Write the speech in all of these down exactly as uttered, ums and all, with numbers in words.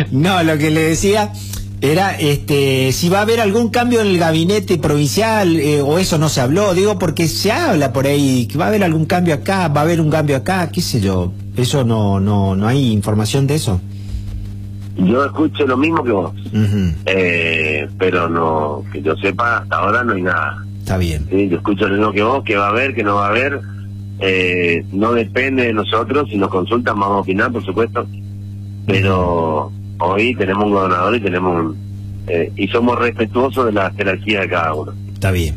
No, lo que le decía era este si va a haber algún cambio en el gabinete provincial, eh, o eso no se habló, digo, porque se habla por ahí que va a haber algún cambio acá, va a haber un cambio acá, qué sé yo, eso no no no hay información de eso. Yo escucho lo mismo que vos, Uh-huh. eh, pero no, que yo sepa, hasta ahora no hay nada. Está bien. Sí, yo escucho lo mismo que vos, que va a haber, que no va a haber, eh, no depende de nosotros, si nos consultan vamos a opinar, por supuesto, pero hoy tenemos un gobernador y tenemos un, eh, y somos respetuosos de la jerarquía de cada uno. Está bien.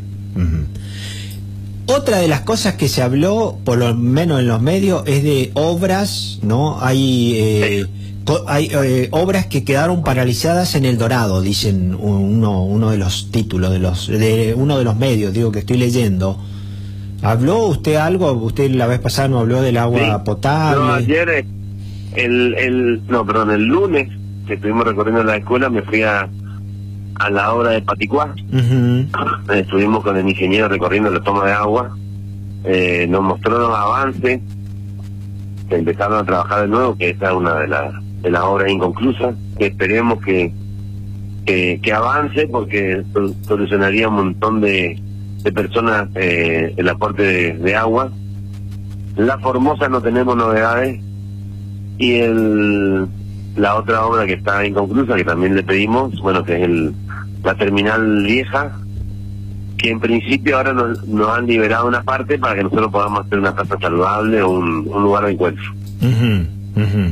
Uh-huh. Otra de las cosas que se habló, por lo menos en los medios, es de obras, ¿no? Hay eh, Sí. co- hay eh, obras que quedaron paralizadas en El Dorado, dicen uno uno de los títulos de los de uno de los medios, digo, que estoy leyendo. ¿Habló usted algo? Usted la vez pasada no habló del agua Sí. potable. No, ayer, eh, el, el, no, perdón, el lunes que estuvimos recorriendo la escuela me fui a, a la obra de Paticuá. Uh-huh. Estuvimos con el ingeniero recorriendo la toma de agua, eh, nos mostró los avances, que empezaron a trabajar de nuevo, que esta es una de, las de las obras inconclusas, que esperemos que, que, que avance, porque sol- solucionaría un montón de, de personas eh, el aporte de, de agua. La Formosa no tenemos novedades, y el la otra obra que está inconclusa, que también le pedimos, bueno, que es el la terminal vieja, que en principio ahora nos, nos han liberado una parte para que nosotros podamos hacer una casa saludable o un, un lugar de encuentro. Uh-huh. Uh-huh.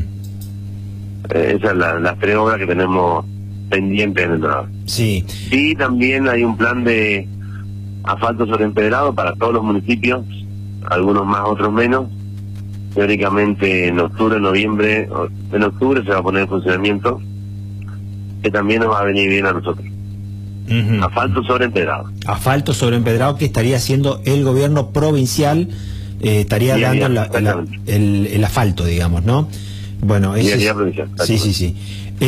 Eh, esas son la, las tres obras que tenemos pendientes en el trabajo. Sí. Sí, también hay un plan de asfalto sobre empedrado para todos los municipios, algunos más, otros menos. Teóricamente en octubre, noviembre, o- en octubre se va a poner en funcionamiento, que también nos va a venir bien a nosotros. Uh-huh. Asfalto sobre empedrado. Asfalto sobre empedrado que estaría haciendo el gobierno provincial, eh, estaría Día a dando día, la- la- exactamente. el, el asfalto, digamos, ¿no? Bueno, ese Día a día es- provincial, sí, sí, sí.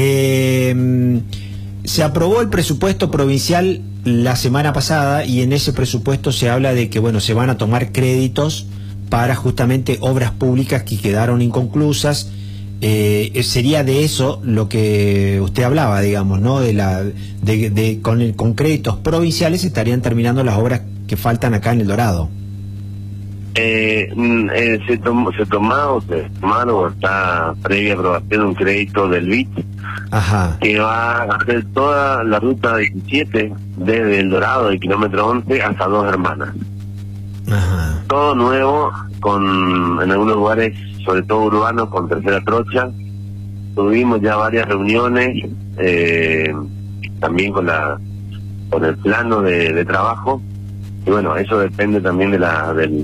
Eh, se aprobó el presupuesto provincial la semana pasada y en ese presupuesto se habla de que, bueno, se van a tomar créditos para justamente obras públicas que quedaron inconclusas. Eh, sería de eso lo que usted hablaba, digamos, ¿no? De la de, de con, el- con créditos provinciales estarían terminando las obras que faltan acá en El Dorado. Eh, mm, eh, se tomó, se tomó, se tomaron, o está previa aprobación un crédito del B I T Ajá. que va a hacer toda la ruta diecisiete desde El Dorado, del kilómetro once hasta Dos Hermanas. Ajá. Todo nuevo, con en algunos lugares, sobre todo urbanos, con tercera trocha. Tuvimos ya varias reuniones, eh, también con la con el plano de, de trabajo, y bueno, eso depende también de la del,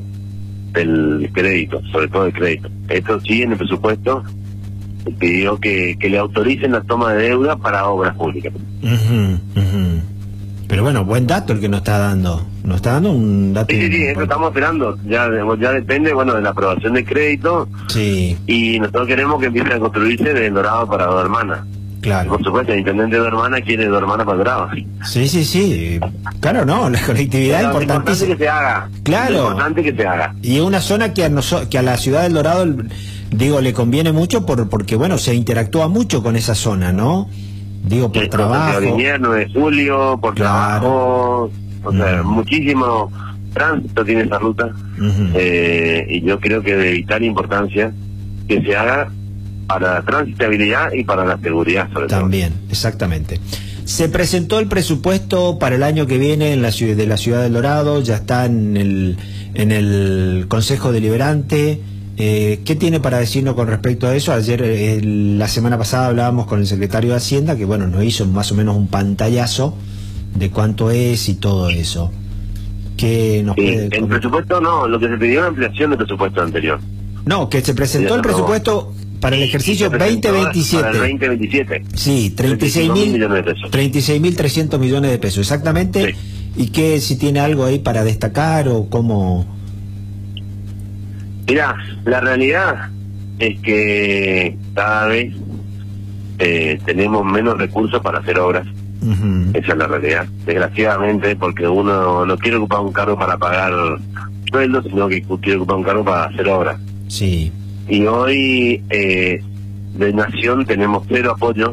del crédito, sobre todo del crédito. Esto sí, en el presupuesto pidió que, que le autoricen la toma de deuda para obras públicas. Ujú, ujú. Pero bueno, buen dato el que nos está dando. Nos está dando un dato. Sí, sí, sí, eso estamos esperando. Ya, ya depende, bueno, de la aprobación del crédito, Sí, y nosotros queremos que empiece a construirse de El Dorado para Dos Hermanas. claro. Por supuesto, el intendente de Dos Hermanas quiere Dos Hermanas para El Dorado. Sí, sí, sí. Claro, no, la conectividad es Pero lo importante importantísima. que se haga. Claro. Lo importante que se haga. Y es una zona que a, noso- que a la ciudad del Dorado, digo, le conviene mucho por porque, bueno, se interactúa mucho con esa zona, ¿no? Digo, por Sí, trabajo. de invierno, de julio, por Claro. trabajo, o sea, Mm. muchísimo tránsito tiene esa ruta, Ujú. eh, y yo creo que es de vital importancia que se haga para la transitabilidad y para la seguridad, sobre todo. También, exactamente. Se presentó el presupuesto para el año que viene en la ciudad de la ciudad del Dorado, ya está en el en el Consejo Deliberante. Eh, ¿Qué tiene para decirnos con respecto a eso? Ayer, eh, la semana pasada hablábamos con el secretario de Hacienda, que bueno, nos hizo más o menos un pantallazo de cuánto es y todo eso. ¿Qué nos Sí, puede el comentar? presupuesto no, lo que se pidió es ampliación del presupuesto anterior. No, que se presentó Ya el se aprobó. presupuesto para el ejercicio Y se presentó veinte veintisiete. Para el veinte veintisiete. Sí, treinta y seis mil millones de pesos. treinta y seis mil trescientos millones de pesos, exactamente. Sí. ¿Y qué, si tiene algo ahí para destacar o cómo? Mirá, la realidad es que cada vez eh, tenemos menos recursos para hacer obras. Ujú. Esa es la realidad, desgraciadamente, porque uno no quiere ocupar un cargo para pagar sueldos, sino que quiere ocupar un cargo para hacer obras. Sí. Y hoy, eh, de Nación tenemos cero apoyo